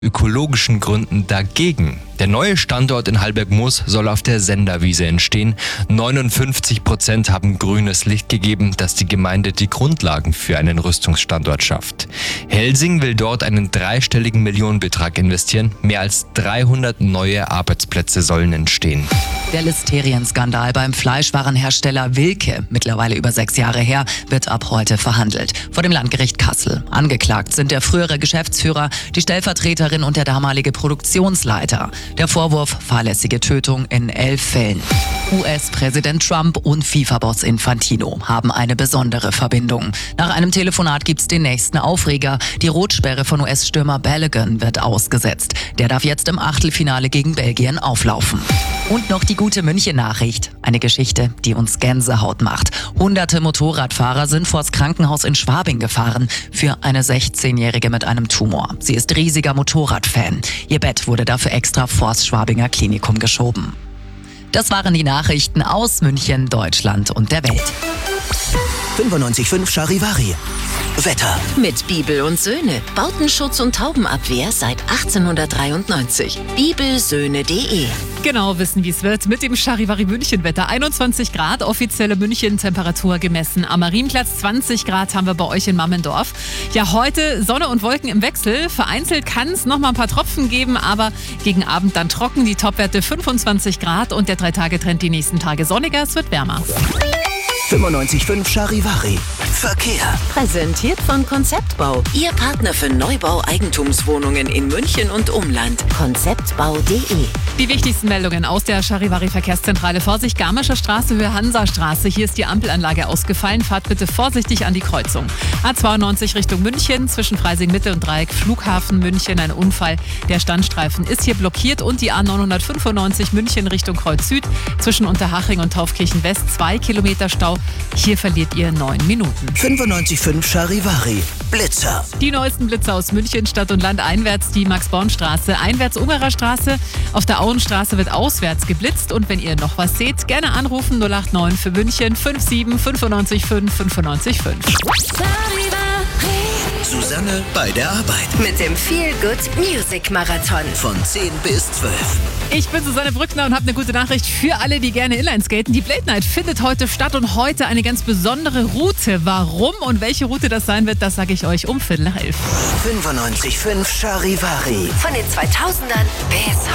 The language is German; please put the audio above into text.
ökologischen Gründen dagegen. Der neue Standort in Hallberg-Moos soll auf der Senderwiese entstehen. 59% haben grünes Licht gegeben, dass die Gemeinde die Grundlagen für einen Rüstungsstandort schafft. Helsing will dort einen dreistelligen Millionenbetrag investieren. Mehr als 300 neue Arbeitsplätze sollen entstehen. Der Listerien-Skandal beim Fleischwarenhersteller Wilke, mittlerweile über 6 Jahre her, wird ab heute verhandelt. Vor dem Landgericht Kassel. Angeklagt sind der frühere Geschäftsführer, die Stellvertreterin und der damalige Produktionsleiter. Der Vorwurf: fahrlässige Tötung in 11 Fällen. US-Präsident Trump und FIFA-Boss Infantino haben eine besondere Verbindung. Nach einem Telefonat gibt's den nächsten Aufreger. Die Rotsperre von US-Stürmer Balogun wird ausgesetzt. Der darf jetzt im Achtelfinale gegen Belgien auflaufen. Und noch die gute München-Nachricht. Eine Geschichte, die uns Gänsehaut macht. Hunderte Motorradfahrer sind vors Krankenhaus in Schwabing gefahren für eine 16-Jährige mit einem Tumor. Sie ist riesiger Motorradfan. Ihr Bett wurde dafür extra vors Schwabinger Klinikum geschoben. Das waren die Nachrichten aus München, Deutschland und der Welt. 95.5 Charivari. Wetter. Mit Bibel und Söhne. Bautenschutz und Taubenabwehr seit 1893. Bibelsöhne.de. Genau wissen, wie es wird mit dem Charivari München-Wetter. 21 Grad, offizielle München-Temperatur gemessen. Am Marienplatz 20 Grad haben wir bei euch in Mammendorf. Ja, heute Sonne und Wolken im Wechsel. Vereinzelt kann es noch mal ein paar Tropfen geben, aber gegen Abend dann trocken. Die Topwerte 25 Grad und der 3-Tage-Trend die nächsten Tage sonniger. Es wird wärmer. 95.5 Charivari. Verkehr. Präsentiert von Konzeptbau. Ihr Partner für Neubau Eigentumswohnungen in München und Umland. Konzeptbau.de. Die wichtigsten Meldungen aus der Charivari Verkehrszentrale. Vorsicht, Garmischer Straße, Höhe Hansastraße. Hier ist die Ampelanlage ausgefallen. Fahrt bitte vorsichtig an die Kreuzung. A92 Richtung München, zwischen Freising Mitte und Dreieck Flughafen München. Ein Unfall. Der Standstreifen ist hier blockiert. Und die A995 München Richtung Kreuz Süd, zwischen Unterhaching und Taufkirchen West. 2 Kilometer Stau. Hier verliert ihr 9 Minuten. 95.5 Charivari. Blitzer. Die neuesten Blitzer aus München, Stadt und Land. Einwärts die Max-Born-Straße, einwärts Ungarer Straße. Auf der Auenstraße wird auswärts geblitzt. Und wenn ihr noch was seht, gerne anrufen 089 für München 57 95 5 95 5. Susanne bei der Arbeit. Mit dem Feel-Good-Music-Marathon. Von 10 bis 12. Ich bin Susanne Brückner und habe eine gute Nachricht für alle, die gerne Inline skaten. Die Blade Night findet heute statt und heute eine ganz besondere Route. Warum und welche Route das sein wird, das sage ich euch um 11:15. 95.5 Charivari. Von den 2000ern bis